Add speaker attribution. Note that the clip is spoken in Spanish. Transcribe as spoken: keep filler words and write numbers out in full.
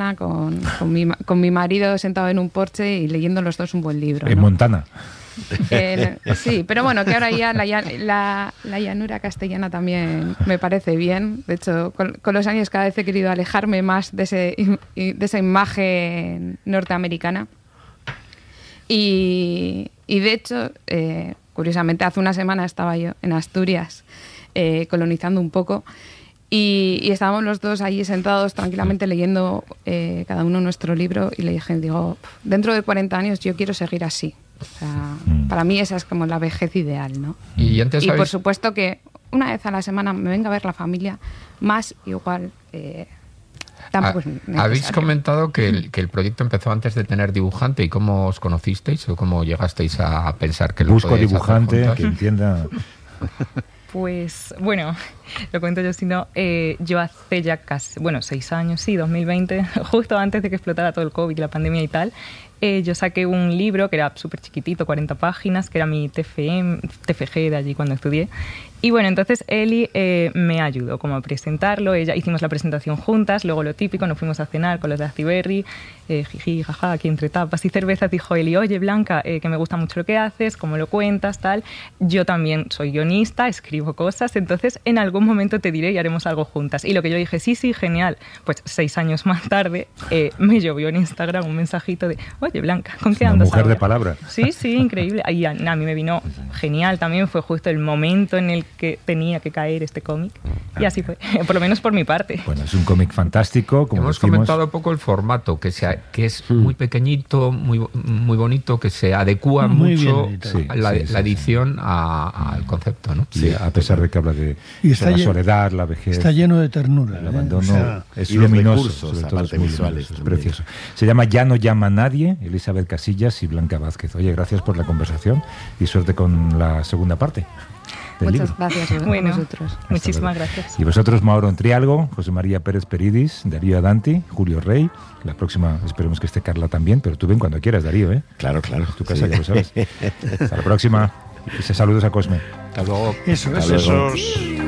Speaker 1: mañana con, con, mi, con mi marido sentado en un porche y leyendo los dos un buen libro.
Speaker 2: En
Speaker 1: ¿no?
Speaker 2: Montana.
Speaker 1: Eh, sí, pero bueno, que ahora ya la, la, la llanura castellana también me parece bien. De hecho, con, con los años cada vez he querido alejarme más de, ese, de esa imagen norteamericana. Y, y de hecho, eh, curiosamente, hace una semana estaba yo en Asturias eh, colonizando un poco y, y estábamos los dos allí sentados tranquilamente leyendo eh, cada uno nuestro libro y le dije, digo, dentro de cuarenta años yo quiero seguir así. O sea, mm. para mí esa es como la vejez ideal, ¿no?
Speaker 3: Y, antes
Speaker 1: y
Speaker 3: habéis...
Speaker 1: por supuesto que una vez a la semana me venga a ver la familia, más igual eh, tampoco es necesario.
Speaker 3: Habéis comentado que el, que el proyecto empezó antes de tener dibujante. ¿Y cómo os conocisteis o cómo llegasteis a pensar que lo
Speaker 2: Busco
Speaker 3: podíais
Speaker 2: dibujante
Speaker 3: hacer
Speaker 2: que entienda...
Speaker 4: Pues, bueno, lo cuento yo, si no, eh, yo hace ya casi, bueno, seis años, sí, dos mil veinte, justo antes de que explotara todo el COVID, la pandemia y tal, eh, yo saqué un libro que era súper chiquitito, cuarenta páginas, que era mi T F M, T F G de allí cuando estudié. Y bueno, entonces Eli eh, me ayudó como a presentarlo, ella hicimos la presentación juntas, luego lo típico, nos fuimos a cenar con los de Aciberri, eh, jiji, jaja, aquí entre tapas y cervezas, dijo Eli, oye Blanca, eh, que me gusta mucho lo que haces, cómo lo cuentas, tal, yo también soy guionista, escribo cosas, entonces en algún momento te diré y haremos algo juntas. Y lo que yo dije, sí, sí, genial, pues seis años más tarde eh, me llovió en Instagram un mensajito de, oye Blanca, ¿con qué andas
Speaker 2: mujer
Speaker 4: ahora?
Speaker 2: De palabra.
Speaker 4: Sí, sí, increíble. Y a, a mí me vino genial también, fue justo el momento en el que tenía que caer este cómic. Y así fue, por lo menos por mi parte.
Speaker 2: Bueno, es un cómic fantástico, como
Speaker 3: hemos
Speaker 2: decimos.
Speaker 3: comentado un poco el formato, que, sea, que es muy pequeñito, muy, muy bonito, que se adecúa muy mucho
Speaker 2: sí,
Speaker 3: la,
Speaker 2: sí, sí,
Speaker 3: la edición sí. al concepto, ¿no?
Speaker 2: Sí, a pesar de que habla de,
Speaker 5: y está
Speaker 2: de la
Speaker 5: lleno,
Speaker 2: soledad, la vejez.
Speaker 5: Está lleno de ternura.
Speaker 2: El abandono,
Speaker 5: ¿eh? O sea,
Speaker 2: es luminoso, sobre todo es muy
Speaker 6: visuales,
Speaker 2: luminoso, es precioso. Se llama Ya no llama a nadie, Elizabeth Casillas y Blanca Vázquez. Oye, gracias por la conversación y suerte con la segunda parte.
Speaker 1: Muchas
Speaker 2: libro.
Speaker 1: gracias a
Speaker 4: bueno,
Speaker 1: vosotros.
Speaker 4: Muchísimas gracias.
Speaker 2: Y vosotros, Mauro Entrialgo, José María Pérez Peridis, Darío Adanti, Julio Rey. La próxima esperemos que esté Carla también, pero tú ven cuando quieras, Darío, ¿eh?
Speaker 6: Claro, claro.
Speaker 2: Es tu casa,
Speaker 6: sí.
Speaker 2: ya lo sabes. Hasta la próxima. Y saludos a Cosme.
Speaker 3: Hasta luego.
Speaker 5: Eso,
Speaker 6: Hasta
Speaker 5: eso.
Speaker 6: luego.